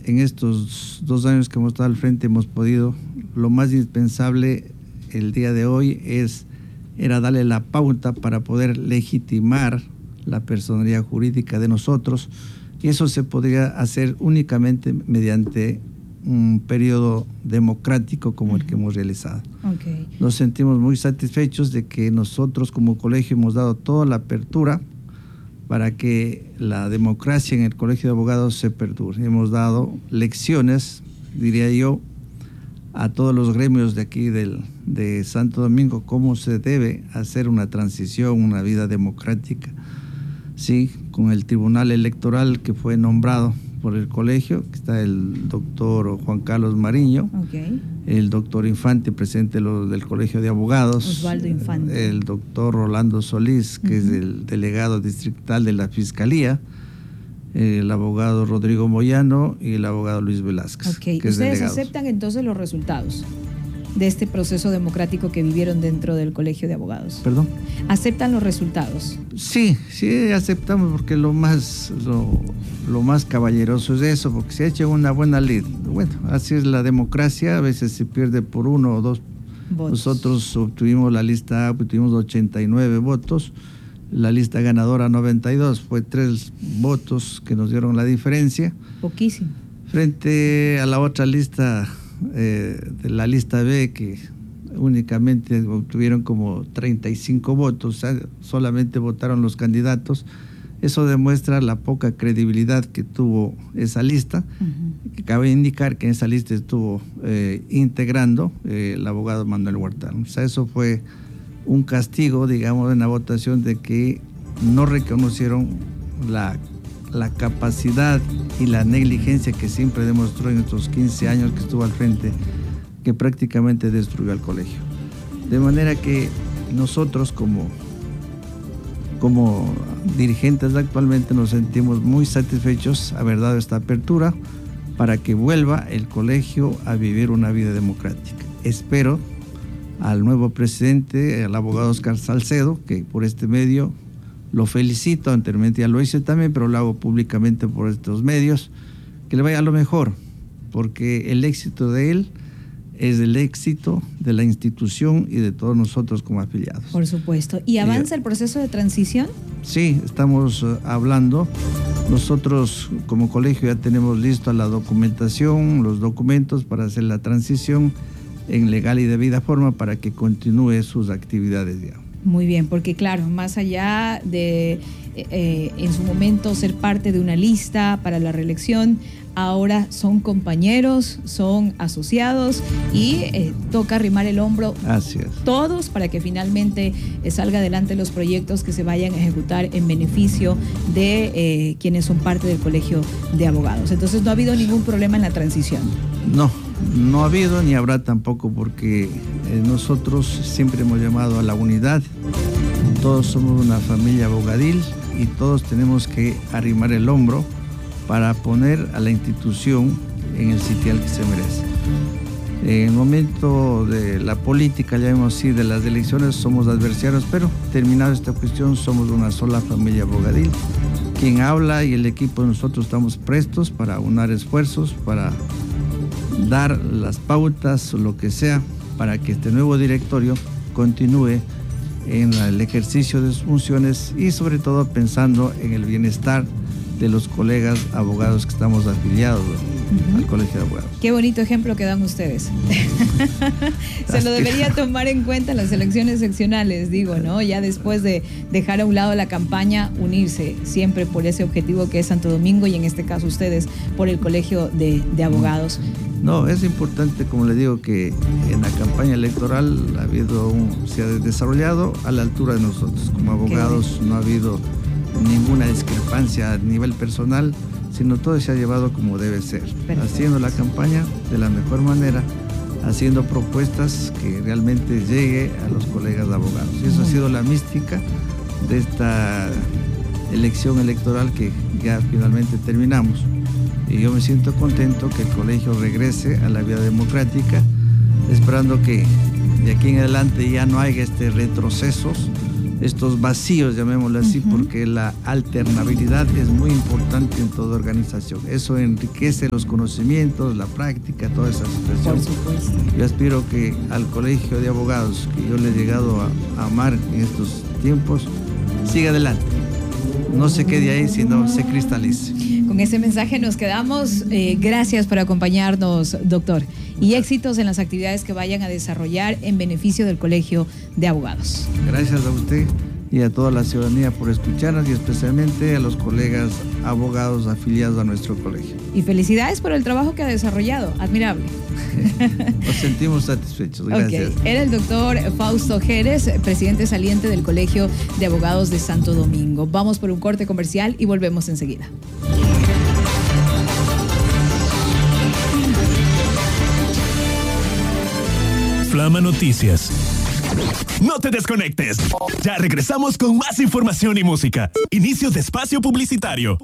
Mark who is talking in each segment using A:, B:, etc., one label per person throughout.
A: en estos 2 años que hemos estado al frente hemos podido, lo más indispensable el día de hoy era darle la pauta para poder legitimar la personalidad jurídica de nosotros, y eso se podría hacer únicamente mediante un periodo democrático como el que hemos realizado.
B: Okay.
A: Nos sentimos muy satisfechos de que nosotros como colegio hemos dado toda la apertura para que la democracia en el Colegio de Abogados se perdure. Hemos dado lecciones, diría yo, a todos los gremios de aquí de Santo Domingo, cómo se debe hacer una transición, una vida democrática. Sí, con el Tribunal Electoral que fue nombrado por el colegio, que está el doctor Juan Carlos Mariño,
B: okay,
A: el doctor Infante, presidente del Colegio de Abogados,
B: Osvaldo Infante,
A: el doctor Rolando Solís, que es el delegado distrital de la Fiscalía, el abogado Rodrigo Moyano y el abogado Luis Velázquez.
B: Okay. ¿Ustedes aceptan entonces los resultados de este proceso democrático que vivieron dentro del Colegio de Abogados?
A: ¿Perdón?
B: ¿Aceptan los resultados?
A: Sí, aceptamos, porque lo más caballeroso es eso, porque se ha hecho una buena ley. Bueno, así es la democracia, a veces se pierde por 1 o 2 votos. Nosotros obtuvimos la lista A, obtuvimos 89 votos, la lista ganadora 92, fue 3 votos que nos dieron la diferencia.
B: Poquísimo.
A: Frente a la otra lista, de la lista B, que únicamente obtuvieron como 35 votos, o sea, solamente votaron los candidatos. Eso demuestra la poca credibilidad que tuvo esa lista. Que cabe indicar que en esa lista estuvo integrando el abogado Manuel Huertano. O sea, eso fue un castigo, digamos, en la votación, de que no reconocieron la capacidad y la negligencia que siempre demostró en estos 15 años que estuvo al frente, que prácticamente destruyó al colegio. De manera que nosotros como dirigentes actualmente nos sentimos muy satisfechos haber dado esta apertura para que vuelva el colegio a vivir una vida democrática. Espero al nuevo presidente, al abogado Oscar Salcedo, que por este medio lo felicito, anteriormente ya lo hice también, pero lo hago públicamente por estos medios, que le vaya a lo mejor, porque el éxito de él es el éxito de la institución y de todos nosotros como afiliados.
B: Por supuesto. ¿Y avanza el proceso de transición?
A: Sí, estamos hablando. Nosotros como colegio ya tenemos lista la documentación, los documentos para hacer la transición en legal y debida forma para que continúe sus actividades ya.
B: Muy bien, porque claro, más allá de en su momento ser parte de una lista para la reelección, ahora son compañeros, son asociados y toca arrimar el hombro todos para que finalmente salga adelante los proyectos que se vayan a ejecutar en beneficio de quienes son parte del Colegio de Abogados. Entonces no ha habido ningún problema en la transición.
A: No ha habido ni habrá tampoco, porque nosotros siempre hemos llamado a la unidad. Todos somos una familia abogadil y todos tenemos que arrimar el hombro para poner a la institución en el sitial que se merece. En el momento de la política, ya vemos así, de las elecciones, somos adversarios, pero terminada esta cuestión, somos una sola familia abogadil. Quien habla y el equipo de nosotros estamos prestos para unar esfuerzos, para dar las pautas o lo que sea, para que este nuevo directorio continúe en el ejercicio de sus funciones y sobre todo pensando en el bienestar de los colegas abogados que estamos afiliados al Colegio de Abogados.
B: Qué bonito ejemplo que dan ustedes. Se lo debería tomar en cuenta en las elecciones seccionales, digo, ¿no? Ya después de dejar a un lado la campaña, unirse siempre por ese objetivo que es Santo Domingo y en este caso ustedes por el Colegio de Abogados.
A: No, es importante, como le digo, que en la campaña electoral se ha desarrollado a la altura de nosotros. Como abogados no ha habido ninguna discrepancia a nivel personal, sino todo se ha llevado como debe ser. Perfecto. Haciendo la campaña de la mejor manera, haciendo propuestas que realmente llegue a los colegas de abogados. Y eso ha sido la mística de esta elección electoral que ya finalmente terminamos. Y yo me siento contento que el colegio regrese a la vida democrática, esperando que de aquí en adelante ya no haya retrocesos, estos vacíos, llamémoslo así, porque la alternabilidad es muy importante en toda organización. Eso enriquece los conocimientos, la práctica, toda esa situación.
B: Por supuesto.
A: Yo aspiro que al Colegio de Abogados, que yo le he llegado a amar en estos tiempos, siga adelante. No se quede ahí, sino se cristalice.
B: Con ese mensaje nos quedamos. Gracias por acompañarnos, doctor. Y éxitos en las actividades que vayan a desarrollar en beneficio del Colegio de Abogados.
A: Gracias a usted y a toda la ciudadanía por escucharnos y especialmente a los colegas abogados afiliados a nuestro colegio.
B: Y felicidades por el trabajo que ha desarrollado. Admirable.
A: Nos sentimos satisfechos. Gracias.
B: Okay. Era el doctor Fausto Jerez, presidente saliente del Colegio de Abogados de Santo Domingo. Vamos por un corte comercial y volvemos enseguida.
C: Flama Noticias. No te desconectes. Ya regresamos con más información y música. Inicio de espacio publicitario.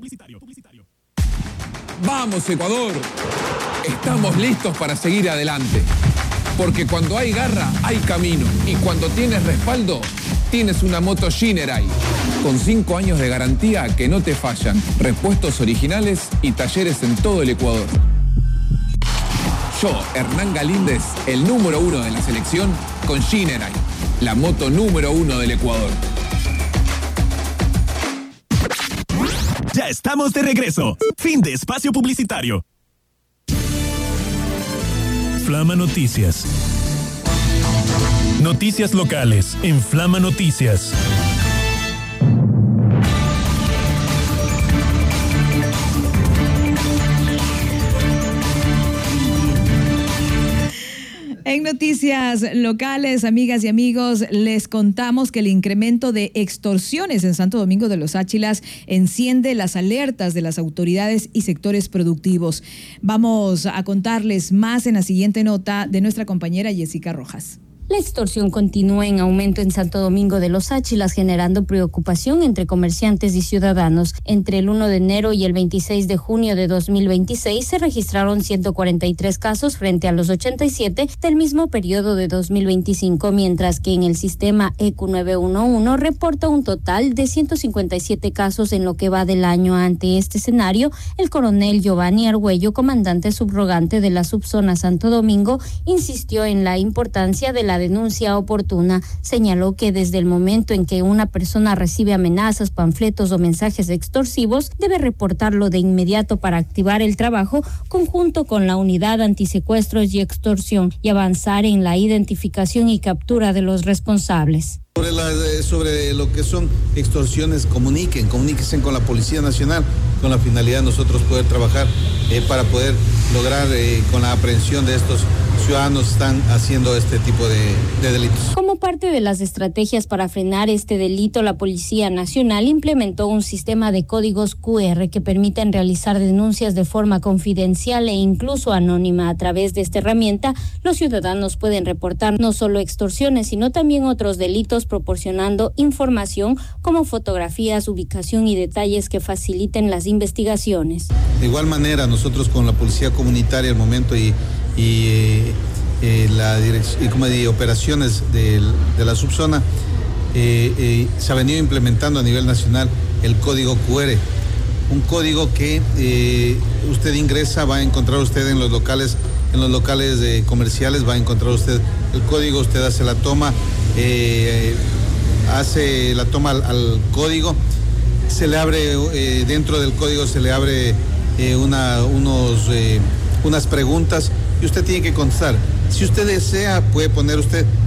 D: Vamos, Ecuador. Estamos listos para seguir adelante. Porque cuando hay garra, hay camino. Y cuando tienes respaldo, tienes una moto Shinerai. Con 5 años de garantía que no te fallan. Repuestos originales y talleres en todo el Ecuador. Yo, Hernán Galíndez, el número 1 de la selección, con Shinerai, la moto número 1 del Ecuador.
C: Ya estamos de regreso. Fin de espacio publicitario. Flama Noticias. Noticias locales en Flama Noticias.
B: En noticias locales, amigas y amigos, les contamos que el incremento de extorsiones en Santo Domingo de los Áchilas enciende las alertas de las autoridades y sectores productivos. Vamos a contarles más en la siguiente nota de nuestra compañera Jessica Rojas.
E: La extorsión continúa en aumento en Santo Domingo de los Áchilas, generando preocupación entre comerciantes y ciudadanos. Entre el 1 de enero y el 26 de junio de 2026 se registraron 143 casos frente a los 87 del mismo periodo de 2025, mientras que en el sistema EQ 911 reporta un total de 157 casos en lo que va del año. Ante este escenario, el coronel Giovanni Argüello, comandante subrogante de la subzona Santo Domingo, insistió en la importancia de la denuncia oportuna. Señaló que desde el momento en que una persona recibe amenazas, panfletos o mensajes extorsivos, debe reportarlo de inmediato para activar el trabajo conjunto con la unidad antisecuestros y extorsión y avanzar en la identificación y captura de los responsables.
F: Sobre lo que son extorsiones, comuníquense con la Policía Nacional con la finalidad de nosotros poder trabajar para poder lograr con la aprehensión de estos ciudadanos que están haciendo este tipo de delitos.
E: Como parte de las estrategias para frenar este delito, la Policía Nacional implementó un sistema de códigos QR que permiten realizar denuncias de forma confidencial e incluso anónima. A través de esta herramienta, los ciudadanos pueden reportar no solo extorsiones, sino también otros delitos, proporcionando información como fotografías, ubicación y detalles que faciliten las investigaciones.
F: De igual manera, nosotros con la Policía Comunitaria al momento y la dirección y operaciones de la subzona se ha venido implementando a nivel nacional el código QR, un código que usted ingresa, va a encontrar usted en los locales comerciales, va a encontrar usted el código, usted hace la toma, al código, se le abre dentro del código se le abre unas preguntas y usted tiene que contestar. Si usted desea puede poner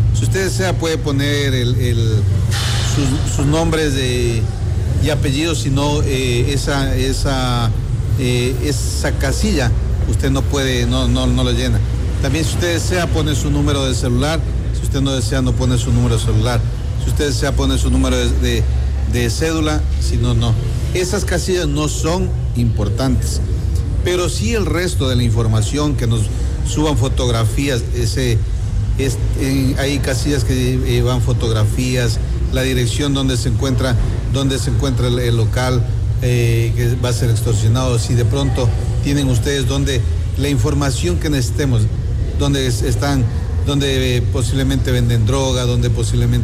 F: sus nombres y apellidos, si no esa casilla usted no puede, no lo llena. También si usted desea pone su número de celular, si usted no desea no pone su número de celular, si usted desea pone su número de cédula, si no, no. Esas casillas no son importantes, pero sí el resto de la información, que nos suban fotografías, hay casillas que van fotografías, la dirección donde se encuentra el local que va a ser extorsionado, si de pronto tienen ustedes donde la información que necesitemos, donde posiblemente venden droga, donde posiblemente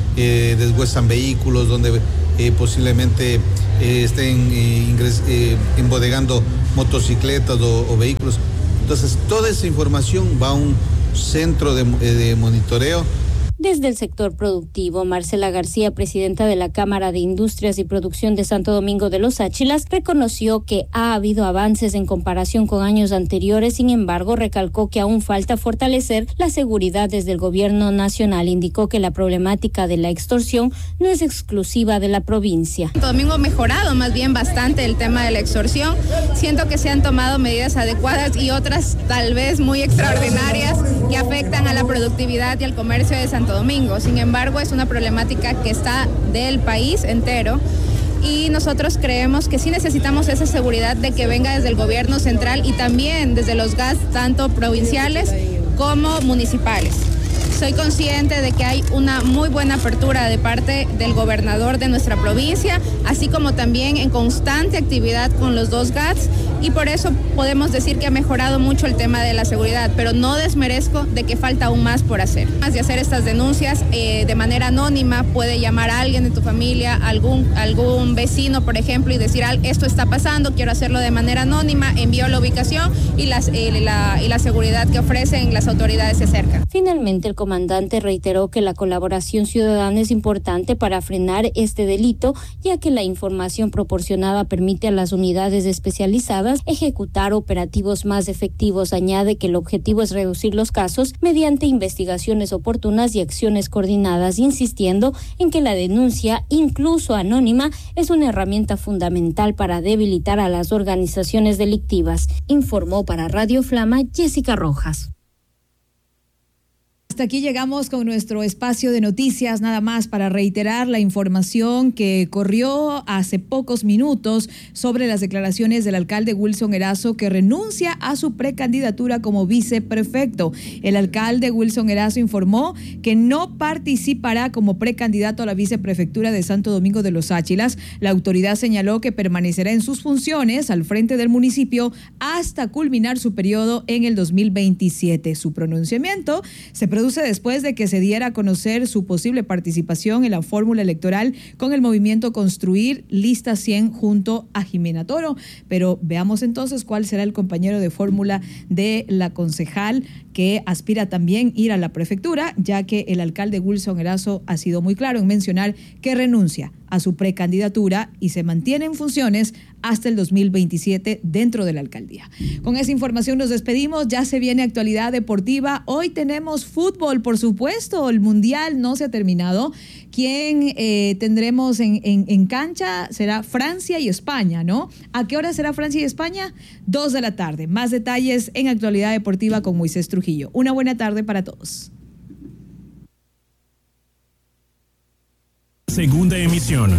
F: deshuesan vehículos, donde posiblemente estén embodegando motocicletas o vehículos. Entonces, toda esa información va a un centro de monitoreo.
E: Desde el sector productivo, Marcela García, presidenta de la Cámara de Industrias y Producción de Santo Domingo de los Áchilas, reconoció que ha habido avances en comparación con años anteriores. Sin embargo, recalcó que aún falta fortalecer la seguridad desde el gobierno nacional. Indicó que la problemática de la extorsión no es exclusiva de la provincia.
G: Santo Domingo ha mejorado más bien bastante el tema de la extorsión. Siento que se han tomado medidas adecuadas y otras tal vez muy extraordinarias que afectan a la productividad y al comercio de Santo Domingo. Sin embargo, es una problemática que está del país entero y nosotros creemos que sí necesitamos esa seguridad de que venga desde el gobierno central y también desde los GATS, tanto provinciales como municipales. Soy consciente de que hay una muy buena apertura de parte del gobernador de nuestra provincia, así como también en constante actividad con los dos GATS, y por eso podemos decir que ha mejorado mucho el tema de la seguridad, pero no desmerezco de que falta aún más por hacer. Más de hacer estas denuncias de manera anónima, puede llamar a alguien de tu familia, algún vecino, por ejemplo, y decir, esto está pasando, quiero hacerlo de manera anónima, envío la ubicación y la seguridad que ofrecen las autoridades se acercan.
E: Finalmente, el comandante reiteró que la colaboración ciudadana es importante para frenar este delito, ya que la información proporcionada permite a las unidades especializadas ejecutar operativos más efectivos. Añade que el objetivo es reducir los casos mediante investigaciones oportunas y acciones coordinadas, insistiendo en que la denuncia, incluso anónima, es una herramienta fundamental para debilitar a las organizaciones delictivas. Informó para Radio Flama Jessica Rojas.
B: Hasta aquí llegamos con nuestro espacio de noticias, nada más para reiterar la información que corrió hace pocos minutos sobre las declaraciones del alcalde Wilson Erazo, que renuncia a su precandidatura como viceprefecto. El alcalde Wilson Erazo informó que no participará como precandidato a la viceprefectura de Santo Domingo de los Áchilas. La autoridad señaló que permanecerá en sus funciones al frente del municipio hasta culminar su periodo en el 2027. Su pronunciamiento se produce después de que se diera a conocer su posible participación en la fórmula electoral con el movimiento Construir Lista 100 junto a Jimena Toro. Pero veamos entonces cuál será el compañero de fórmula de la concejal que aspira también a ir a la prefectura, ya que el alcalde Wilson Erazo ha sido muy claro en mencionar que renuncia a su precandidatura y se mantiene en funciones hasta el 2027 dentro de la alcaldía. Con esa información nos despedimos, ya se viene actualidad deportiva. Hoy tenemos fútbol, por supuesto, el Mundial no se ha terminado. ¿Quién tendremos en cancha? Será Francia y España, ¿no? ¿A qué hora será Francia y España? 2 de la tarde. Más detalles en actualidad deportiva con Moisés Trujillo. Una buena tarde para todos.
C: Segunda emisión.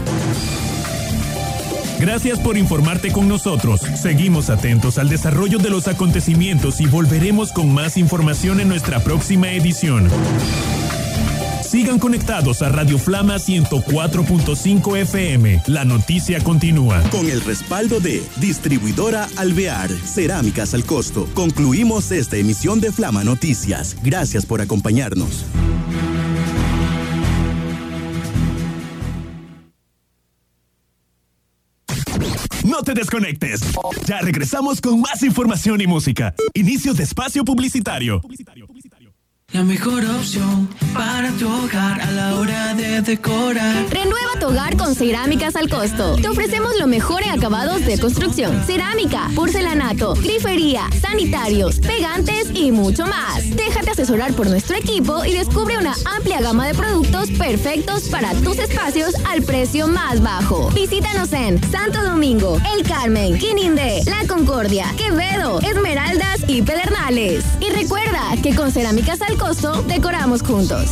C: Gracias por informarte con nosotros. Seguimos atentos al desarrollo de los acontecimientos y volveremos con más información en nuestra próxima edición. Sigan conectados a Radio Flama 104.5 FM. La noticia continúa.
H: Con el respaldo de Distribuidora Alvear, Cerámicas al Costo. Concluimos esta emisión de Flama Noticias. Gracias por acompañarnos.
C: No te desconectes. Ya regresamos con más información y música. Inicio de espacio publicitario.
I: La mejor opción para tu hogar a la hora de decorar.
J: Renueva tu hogar con Cerámicas al Costo. Te ofrecemos lo mejor en acabados de construcción: cerámica, porcelanato, grifería, sanitarios, pegantes y mucho más. Déjate asesorar por nuestro equipo y descubre una amplia gama de productos perfectos para tus espacios al precio más bajo. Visítanos en Santo Domingo, El Carmen, Quinindé, La Concordia, Quevedo, Esmeraldas y Pedernales. Y recuerda que con Cerámicas al Costo decoramos juntos.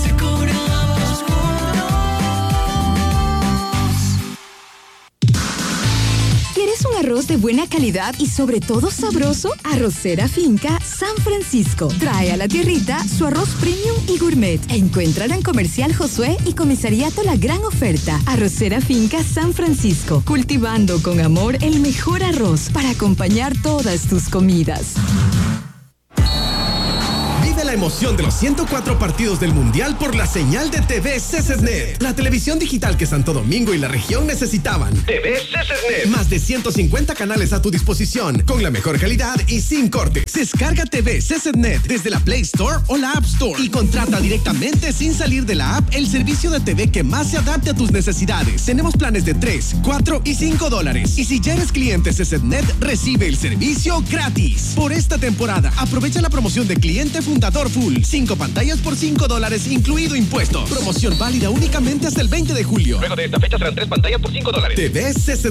K: ¿Quieres un arroz de buena calidad y sobre todo sabroso? Arrocera Finca San Francisco trae a la tierrita su arroz premium y gourmet. Encuéntrala en Comercial Josué y Comisariato La Gran Oferta. Arrocera Finca San Francisco, cultivando con amor el mejor arroz para acompañar todas tus comidas.
L: la emoción de los 104 partidos del Mundial por la señal de TV CCSnet, la televisión digital que Santo Domingo y la región necesitaban. TV CCSnet. Más de 150 canales a tu disposición, con la mejor calidad y sin cortes. Descarga TV CCSnet desde la Play Store o la App Store y contrata directamente sin salir de la app el servicio de TV que más se adapte a tus necesidades. Tenemos planes de 3, 4 y $5. Y si ya eres cliente CCSnet, recibe el servicio gratis. Por esta temporada, aprovecha la promoción de cliente fundador full. 5 pantallas por $5, incluido impuestos. Promoción válida únicamente hasta el 20 de julio.
M: Luego de esta fecha serán 3 pantallas por $5.
L: TV CCSnet.